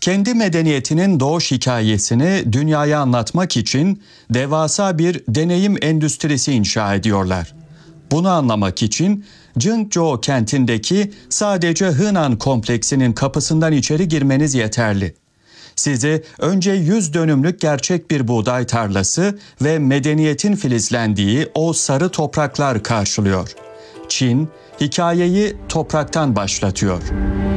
Kendi medeniyetinin doğuş hikayesini dünyaya anlatmak için devasa bir deneyim endüstrisi inşa ediyorlar. Bunu anlamak için Jingzhou kentindeki sadece Henan kompleksinin kapısından içeri girmeniz yeterli. Sizi önce 100 dönümlük gerçek bir buğday tarlası ve medeniyetin filizlendiği o sarı topraklar karşılıyor. Çin, hikayeyi topraktan başlatıyor.